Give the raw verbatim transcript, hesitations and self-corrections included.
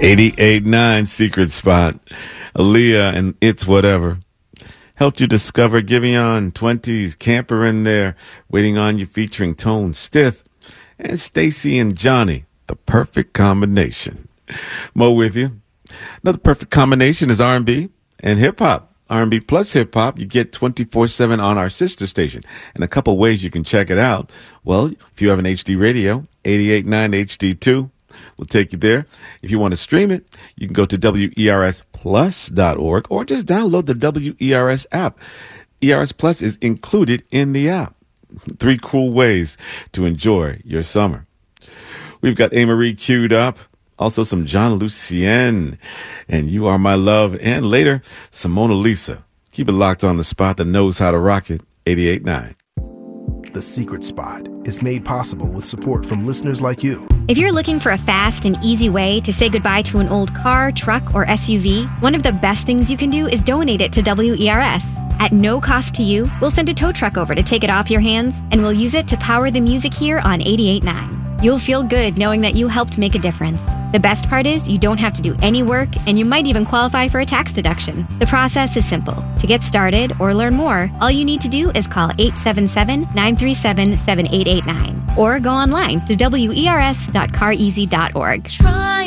eighty-eight point nine Secret Spot. Aaliyah and It's Whatever. Helped you discover Giveon, twenties, Camper in there, Waiting on You featuring Tone Stith, and Stacy and Johnny, The Perfect Combination. Mo with you. Another perfect combination is R and B and hip-hop. R and B plus hip-hop, you get twenty-four seven on our sister station. And a couple ways you can check it out. Well, if you have an H D radio, eighty-eight point nine H D two, we'll take you there. If you want to stream it, you can go to W E R S plus dot org or just download the W E R S app. E R S Plus is included in the app. Three cool ways to enjoy your summer. We've got A-Marie queued up. Also some John Lucien and You Are My Love. And later, some Mona Lisa. Keep it locked on the spot that knows how to rock it. eighty-eight point nine. The Secret Spot is made possible with support from listeners like you. If you're looking for a fast and easy way to say goodbye to an old car, truck, or S U V, one of the best things you can do is donate it to W E R S. At no cost to you, we'll send a tow truck over to take it off your hands, and we'll use it to power the music here on eighty-eight point nine. You'll feel good knowing that you helped make a difference. The best part is you don't have to do any work, and you might even qualify for a tax deduction. The process is simple. To get started or learn more, all you need to do is call eight seven seven, nine three seven, seven eight eight nine or go online to W E R S dot car easy dot org. Try